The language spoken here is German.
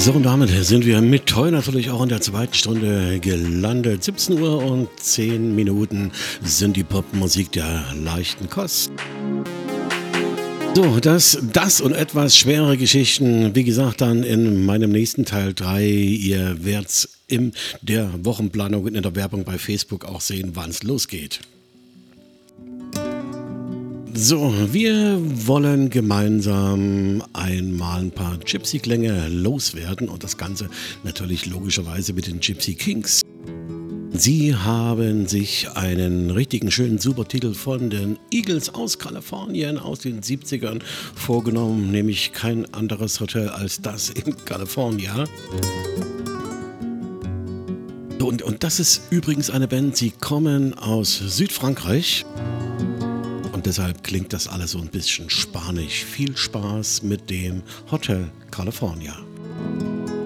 So, und damit sind wir mit heute natürlich auch in der zweiten Stunde gelandet. 17 Uhr und 10 Minuten sind die Popmusik der leichten Kost. So, das und etwas schwere Geschichten, wie gesagt, dann in meinem nächsten Teil 3. Ihr werdet in der Wochenplanung und in der Werbung bei Facebook auch sehen, wann es losgeht. So, wir wollen gemeinsam einmal ein paar Gypsy-Klänge loswerden und das Ganze natürlich logischerweise mit den Gypsy Kings. Sie haben sich einen richtigen schönen Supertitel von den Eagles aus Kalifornien aus den 70ern vorgenommen, nämlich kein anderes Hotel als das in Kalifornien. Und das ist übrigens eine Band, sie kommen aus Südfrankreich. Und deshalb klingt das alles so ein bisschen spanisch. Viel Spaß mit dem Hotel California.